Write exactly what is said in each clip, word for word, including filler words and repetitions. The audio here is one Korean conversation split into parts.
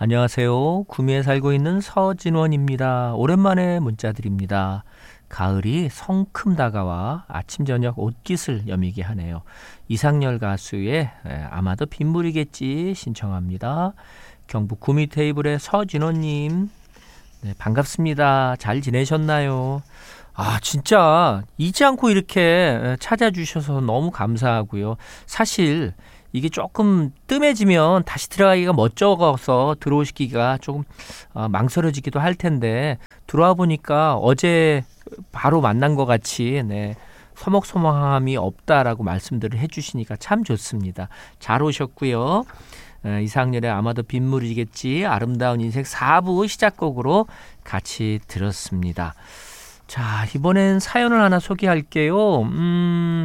안녕하세요. 구미에 살고 있는 서진원입니다. 오랜만에 문자 드립니다. 가을이 성큼 다가와 아침 저녁 옷깃을 여미게 하네요. 이상열 가수의 아마도 빗물이겠지 신청합니다. 경북 구미 테이블의 서진원님, 네, 반갑습니다. 잘 지내셨나요? 아, 진짜 잊지 않고 이렇게 찾아주셔서 너무 감사하고요. 사실 이게 조금 뜸해지면 다시 들어가기가 멋쩍어서 들어오시기가 조금 어, 망설여지기도 할 텐데, 들어와 보니까 어제 바로 만난 것 같이 네, 서먹서먹함이 없다라고 말씀들을 해주시니까 참 좋습니다. 잘 오셨고요. 에, 이상열의 아마도 빗물이겠지, 아름다운 인생 사 부 시작곡으로 같이 들었습니다. 자, 이번엔 사연을 하나 소개할게요. 음...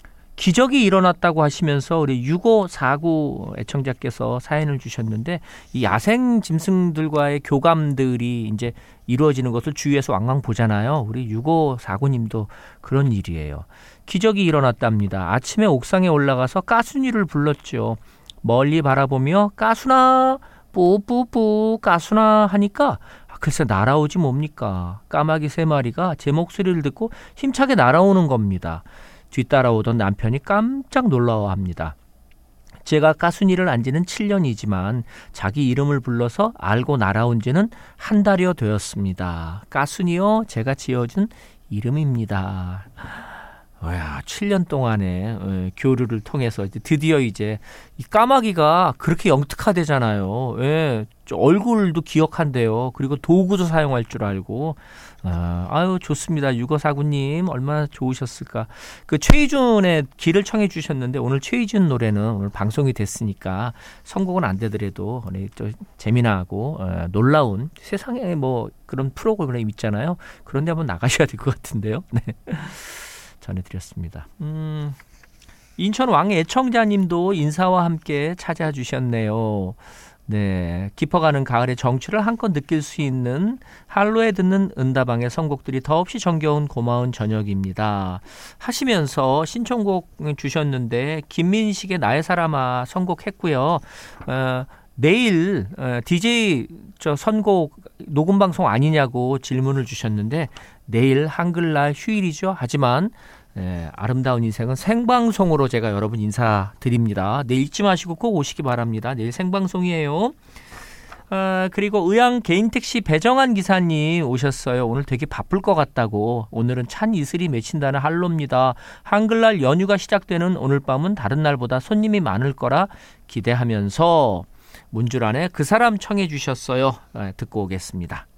기적이 일어났다고 하시면서 우리 육오사구 애청자께서 사연을 주셨는데, 이 야생 짐승들과의 교감들이 이제 이루어지는 것을 주위에서 왕왕 보잖아요. 우리 육오사구님도 그런 일이에요. 기적이 일어났답니다. 아침에 옥상에 올라가서 까순이를 불렀죠. 멀리 바라보며 까순아 뿌뿌뿌 까순아 하니까 글쎄 날아오지 뭡니까. 까마귀 세 마리가 제 목소리를 듣고 힘차게 날아오는 겁니다. 뒤따라오던 남편이 깜짝 놀라워합니다. 제가 까순이를 안 지는 칠 년이지만 자기 이름을 불러서 알고 날아온 지는 한 달여 되었습니다. 까순이요, 제가 지어준 이름입니다. 와, 칠 년 동안의 에, 교류를 통해서 이제 드디어 이제 이 까마귀가 그렇게 영특하대잖아요. 예, 얼굴도 기억한대요. 그리고 도구도 사용할 줄 알고. 아, 아유, 좋습니다. 육오사구님 얼마나 좋으셨을까. 그 최희준의 길을 청해 주셨는데, 오늘 최희준 노래는 오늘 방송이 됐으니까 선곡은 안 되더라도 또 재미나고 어, 놀라운 세상에 뭐 그런 프로그램 있잖아요. 그런데 한번 나가셔야 될 것 같은데요. 네. 전해드렸습니다. 음, 인천 왕 애청자님도 인사와 함께 찾아주셨네요. 네, 깊어가는 가을의 정취를 한껏 느낄 수 있는 할로에 듣는 은다방의 선곡들이 더없이 정겨운 고마운 저녁입니다 하시면서 신청곡 주셨는데, 김민식의 나의 사람아 선곡했고요. 어, 내일 어, 디제이 저 선곡 녹음 방송 아니냐고 질문을 주셨는데, 내일 한글날 휴일이죠. 하지만 예, 아름다운 인생은 생방송으로 제가 여러분 인사드립니다. 내일 잊지 마시고 꼭 오시기 바랍니다. 내일 생방송이에요. 아, 그리고 의왕 개인택시 배정한 기사님 오셨어요. 오늘 되게 바쁠 것 같다고. 오늘은 찬 이슬이 맺힌다는 할로입니다. 한글날 연휴가 시작되는 오늘 밤은 다른 날보다 손님이 많을 거라 기대하면서 문주란의 그 사람 청해 주셨어요. 아, 듣고 오겠습니다.